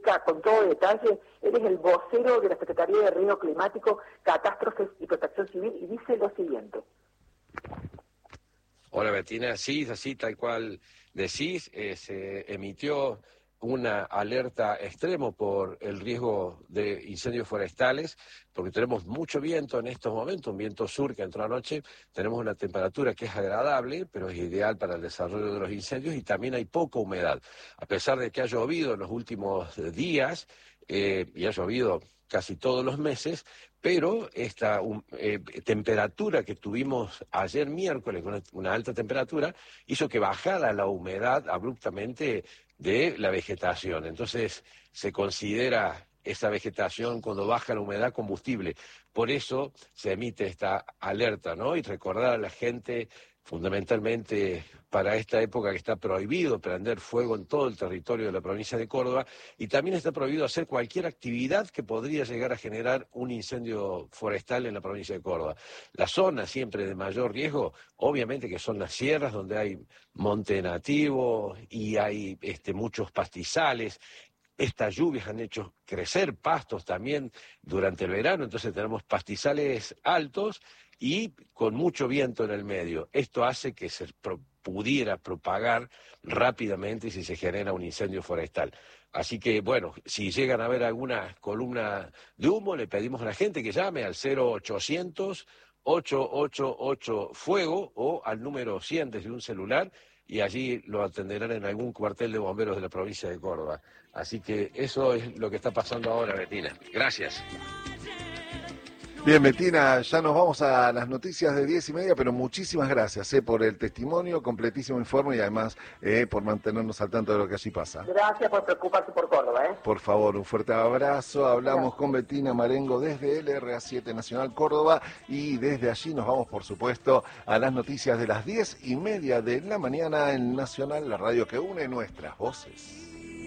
explica con todo detalle. Él es el vocero de la Secretaría de Riesgo Climático, Catástrofes y Protección Civil, y dice lo siguiente. Hola Bettina, sí, es así tal cual decís, se emitió una alerta extremo por el riesgo de incendios forestales, porque tenemos mucho viento en estos momentos, un viento sur que entró anoche, tenemos una temperatura que es agradable, pero es ideal para el desarrollo de los incendios, y también hay poca humedad. A pesar de que ha llovido en los últimos días, y ha llovido casi todos los meses, pero esta temperatura que tuvimos ayer miércoles, con una alta temperatura, hizo que bajara la humedad abruptamente de la vegetación. Entonces se considera esa vegetación, cuando baja la humedad, combustible. Por eso se emite esta alerta, ¿no? Y recordar a la gente, fundamentalmente para esta época, que está prohibido prender fuego en todo el territorio de la provincia de Córdoba, y también está prohibido hacer cualquier actividad que podría llegar a generar un incendio forestal en la provincia de Córdoba. La zona siempre de mayor riesgo, obviamente, que son las sierras, donde hay monte nativo y hay muchos pastizales. Estas lluvias han hecho crecer pastos también durante el verano, entonces tenemos pastizales altos y con mucho viento en el medio. Esto hace que se pudiera propagar rápidamente si se genera un incendio forestal. Así que, bueno, si llegan a ver alguna columna de humo, le pedimos a la gente que llame al 0800 888 Fuego o al número 100 desde un celular, y allí lo atenderán en algún cuartel de bomberos de la provincia de Córdoba. Así que eso es lo que está pasando ahora, Bettina. Gracias. Bien, Bettina, ya nos vamos a las noticias de 10:30, pero muchísimas gracias por el testimonio, completísimo informe, y además por mantenernos al tanto de lo que allí pasa. Gracias por preocuparse por Córdoba. Por favor, un fuerte abrazo. Hablamos con Bettina Marengo desde LRA7 Nacional Córdoba, y desde allí nos vamos, por supuesto, a las noticias de las 10:30 de la mañana en Nacional, la radio que une nuestras voces.